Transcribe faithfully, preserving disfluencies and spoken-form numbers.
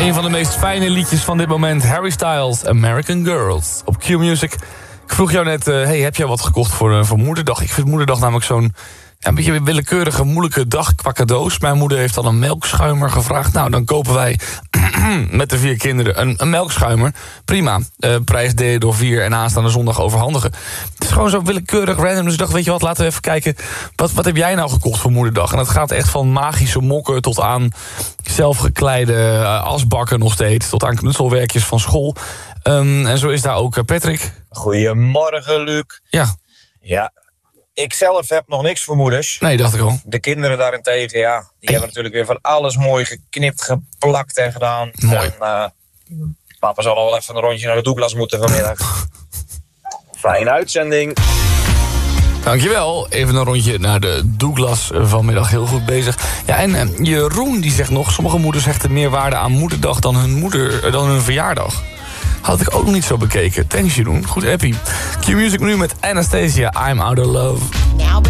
Een van de meest fijne liedjes van dit moment. Harry Styles, American Girls. Op Q-Music. Ik vroeg jou net, uh, hey, heb jij wat gekocht voor, uh, voor moederdag? Ik vind moederdag namelijk zo'n ja, een beetje een willekeurige, moeilijke dag qua cadeaus. Mijn moeder heeft al een melkschuimer gevraagd. Nou, dan kopen wij met de vier kinderen een, een melkschuimer. Prima. Uh, prijs delen door vier en aanstaande zondag overhandigen. Het is gewoon zo willekeurig random. Dus ik dacht, weet je wat, laten we even kijken. Wat, wat heb jij nou gekocht voor moederdag? En dat gaat echt van magische mokken tot aan zelfgekleide uh, asbakken nog steeds. Tot aan knutselwerkjes van school. Um, en zo is daar ook uh, Patrick. Goedemorgen, Luc. Ja. Ja. Ik zelf heb nog niks voor moeders. Nee, dacht ik al. De kinderen daarentegen, ja, die hey. hebben natuurlijk weer van alles mooi geknipt, geplakt en gedaan. Mooi. En, uh, papa zal al wel even een rondje naar de Douglas moeten vanmiddag. Fijne uitzending. Dankjewel. Even een rondje naar de Douglas vanmiddag. Heel goed bezig. Ja, en uh, Jeroen die zegt nog, sommige moeders hechten meer waarde aan moederdag dan hun, moeder, uh, dan hun verjaardag. Had ik ook nog niet zo bekeken. Thanks Jeroen. Goed happy. Q-Music nu met Anastasia. I'm Out of Love.